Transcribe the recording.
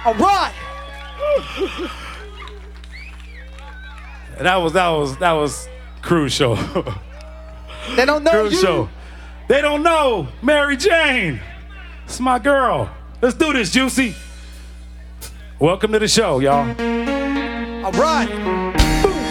All right. That was Cruise Show. They don't know Cruise you. Show. They don't know Mary Jane. It's my girl. Let's do this, Juicy. Welcome to the show, y'all. All right.